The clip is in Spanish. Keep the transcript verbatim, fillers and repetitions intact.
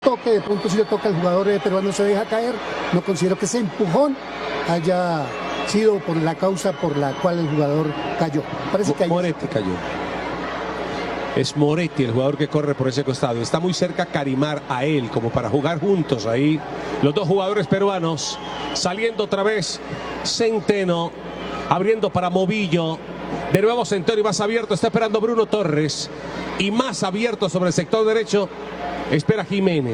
toque, de pronto si le toca al jugador peruano se deja caer. No considero que ese empujón haya sido por la causa por la cual el jugador cayó. Parece que Moretti cayó. Es Moretti el jugador que corre por ese costado. Está muy cerca Carimar a él, como para jugar juntos ahí. Los dos jugadores peruanos saliendo otra vez. Centeno abriendo para Movillo. De nuevo Centeno y más abierto. Está esperando Bruno Torres. Y más abierto sobre el sector derecho. Espera Jiménez.